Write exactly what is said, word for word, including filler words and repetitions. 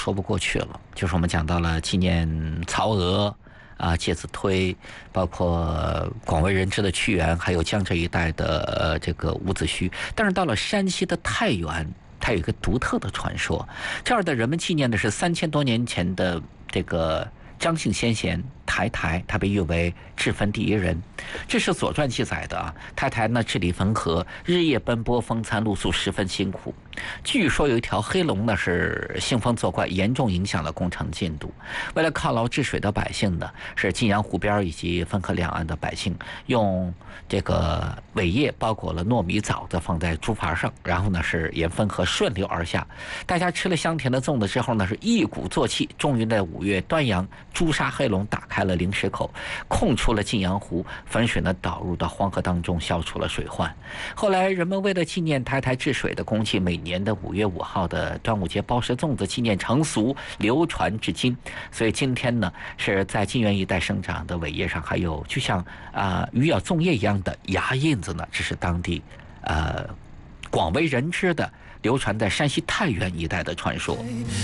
说不过去了。就是我们讲到了纪念曹娥啊、介子推，包括广为人知的屈原，还有江浙一带的呃这个伍子胥。但是到了山西的太原，它有一个独特的传说，这儿的人们纪念的是三千多年前的这个张姓先贤台台，他被誉为治坟第一人，这是《左传》记载的啊。台台呢治理汾河，日夜奔波，风餐露宿，十分辛苦。据说有一条黑龙呢是兴风作怪，严重影响了工程进度。为了犒劳治水的百姓呢，是晋阳湖边以及汾河两岸的百姓用这个苇叶包裹了糯米枣子放在竹筏上，然后呢是沿汾河顺流而下。大家吃了香甜的粽子之后呢，是一鼓作气，终于在五月端阳，朱砂黑龙打开了灵石口，空出了晋阳湖，汾水呢导入到黄河当中，消除了水患。后来人们为了纪念台台治水的功绩，每年的五月五号的端午节包食粽子纪念成俗，流传至今。所以今天呢，是在晋源一带生长的苇叶上还有就像啊、呃、鱼咬粽叶一样的牙印子呢，这是当地呃广为人知的流传在山西太原一带的传说。